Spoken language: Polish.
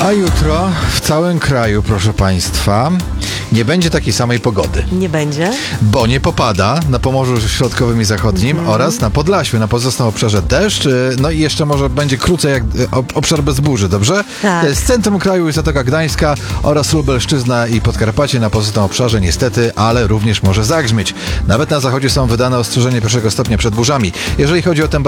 A jutro w całym kraju, proszę Państwa, nie będzie takiej samej pogody. Nie będzie? Bo nie popada na Pomorzu Środkowym i Zachodnim oraz na Podlasiu. Na pozostałym obszarze deszcz, no i jeszcze może będzie krócej jak obszar bez burzy, dobrze? Tak. Z centrum kraju jest Zatoka Gdańska oraz Lubelszczyzna i Podkarpacie. Na pozostałym obszarze niestety, ale również może zagrzmieć. Nawet na zachodzie są wydane ostrzeżenie pierwszego stopnia przed burzami. Jeżeli chodzi o temperaturę,